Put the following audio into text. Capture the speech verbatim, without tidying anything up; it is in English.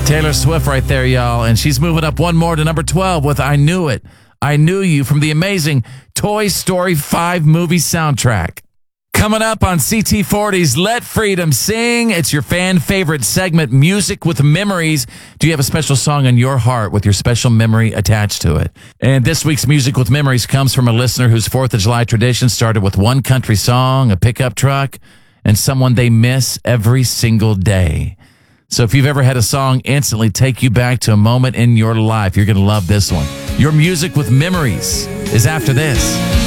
Taylor Swift right there, y'all. And she's moving up one more to number twelve with I Knew It. I Knew You from the amazing Toy Story five movie soundtrack. Coming up on C T forty's Let Freedom Sing. It's your fan favorite segment, Music with Memories. Do you have a special song in your heart with your special memory attached to it? And this week's Music with Memories comes from a listener whose fourth of July tradition started with one country song, a pickup truck, and someone they miss every single day. So if you've ever had a song instantly take you back to a moment in your life, you're going to love this one. Your Music with Memories is after this.